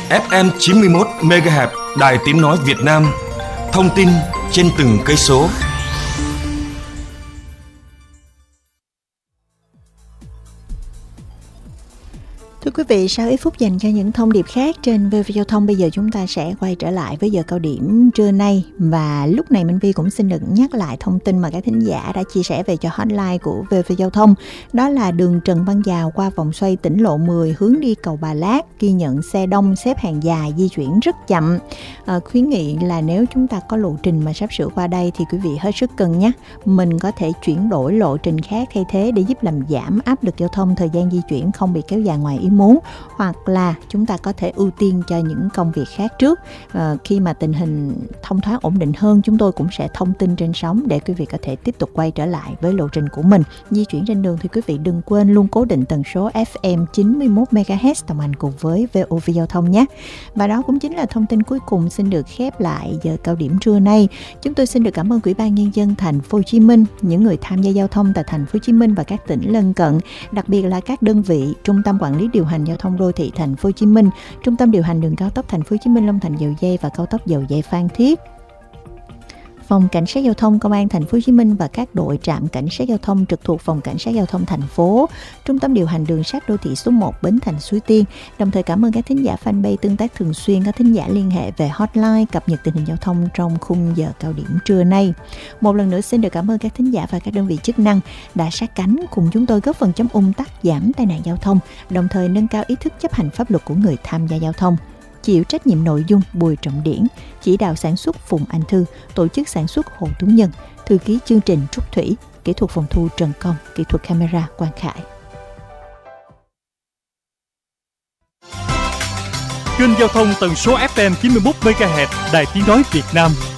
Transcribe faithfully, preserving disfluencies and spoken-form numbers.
ép em chín mươi mốt mê ga héc Đài Tiếng nói Việt Nam. Thông tin trên từng cây số. Thưa quý vị, sau ít phút dành cho những thông điệp khác trên vê o vê Giao thông, bây giờ chúng ta sẽ quay trở lại với giờ cao điểm trưa nay. Và lúc này Minh Vi cũng xin được nhắc lại thông tin mà các thính giả đã chia sẻ về cho hotline của vê o vê Giao thông. Đó là đường Trần Văn Dào qua vòng xoay tỉnh lộ mười hướng đi cầu Bà Lát, ghi nhận xe đông xếp hàng dài, di chuyển rất chậm. À, khuyến nghị là nếu chúng ta có lộ trình mà sắp sửa qua đây thì quý vị hết sức cân nhắc. Mình có thể chuyển đổi lộ trình khác thay thế để giúp làm giảm áp lực giao thông, thời gian di chuyển không bị kéo dài ngoài ý muốn, hoặc là chúng ta có thể ưu tiên cho những công việc khác trước. À, khi mà tình hình thông thoáng ổn định hơn, chúng tôi cũng sẽ thông tin trên sóng để quý vị có thể tiếp tục quay trở lại với lộ trình của mình. Di chuyển trên đường thì quý vị đừng quên luôn cố định tần số ép em chín mươi mốt mê ga héc đồng hành cùng với vê o vê Giao thông nhé. Và đó cũng chính là thông tin cuối cùng xin được khép lại giờ cao điểm trưa nay. Chúng tôi xin được cảm ơn Ủy ban Nhân dân Thành phố Hồ Chí Minh, những người tham gia giao thông tại Thành phố Hồ Chí Minh và các tỉnh lân cận, đặc biệt là các đơn vị Trung tâm Quản lý Điều hành Giao thông Đô thị Thành phố Hồ Chí Minh, Trung tâm điều hành đường cao tốc Thành phố Hồ Chí Minh Long Thành Dầu Giây và cao tốc Dầu Giây Phan Thiết, Phòng Cảnh sát Giao thông Công an Thành phố Hồ Chí Minh và các đội trạm cảnh sát giao thông trực thuộc Phòng Cảnh sát Giao thông thành phố, Trung tâm điều hành đường sắt đô thị số một Bến Thành Suối Tiên. Đồng thời cảm ơn các thính giả fanpage tương tác thường xuyên, các thính giả liên hệ về hotline cập nhật tình hình giao thông trong khung giờ cao điểm trưa nay. Một lần nữa xin được cảm ơn các thính giả và các đơn vị chức năng đã sát cánh cùng chúng tôi góp phần chống ùn tắc, giảm tai nạn giao thông, đồng thời nâng cao ý thức chấp hành pháp luật của người tham gia giao thông. Chịu trách nhiệm nội dung Bùi Trọng Điển, chỉ đạo sản xuất Phùng Anh Thư, tổ chức sản xuất Hồ Tuấn Nhân, thư ký chương trình Trúc Thủy, kỹ thuật phòng thu Trần Công, kỹ thuật camera Quang Khải. Kênh giao thông tần số ép em chín mươi mốt mê ga héc Đài Tiếng nói Việt Nam.